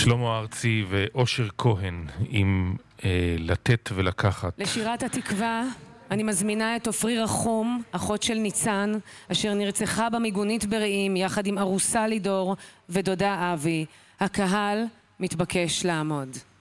שלמה ארצי ואושר כהן עם לתת ולקחת. לשירת התקווה אני מזמינה את עופרי רחום, אחות של ניצן, אשר נרצחה במיגונית ברעים יחד עם ארוסה לידור ודודה אבי. הקהל מתבקש לעמוד.